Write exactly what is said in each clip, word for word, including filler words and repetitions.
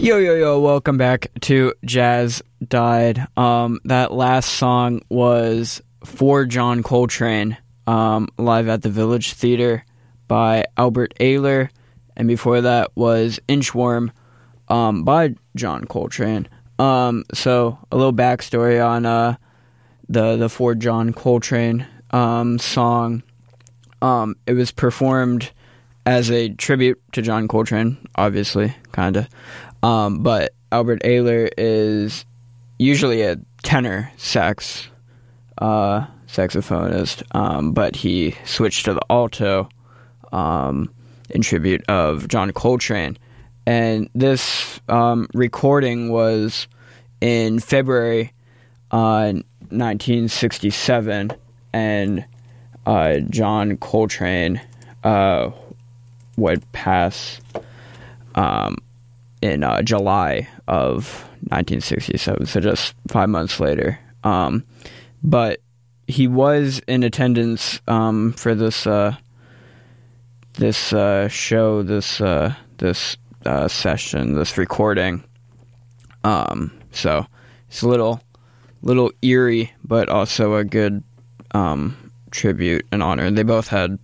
Yo, yo, yo, welcome back to Jazz Died. Um, that last song was For John Coltrane, um, live at the Village Theater by Albert Ayler, and before that was Inchworm, um, by John Coltrane. Um, so, a little backstory on, uh, the, the For John Coltrane, um, song. Um, it was performed as a tribute to John Coltrane, obviously, kinda. Um, but Albert Ayler is usually a tenor sax uh, saxophonist, um, but he switched to the alto um, in tribute of John Coltrane. And this um, recording was in February uh, nineteen sixty-seven, and uh, John Coltrane uh, would pass um, in uh, July of nineteen sixty-seven, so just five months later. Um, but he was in attendance um, for this uh, this uh, show, this uh, this uh, session, this recording. Um, so it's a little little eerie, but also a good um, tribute and honor. They both had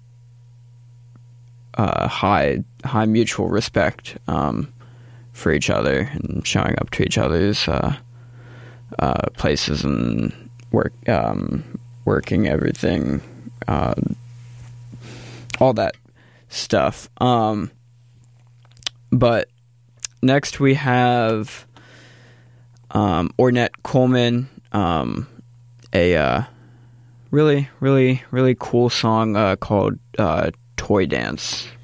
uh, high high mutual respect Um, for each other and showing up to each other's uh, uh, places and work, um, working everything, uh, all that stuff. Um, but next we have um, Ornette Coleman, um, a uh, really, really, really cool song uh, called uh, Toy Dance.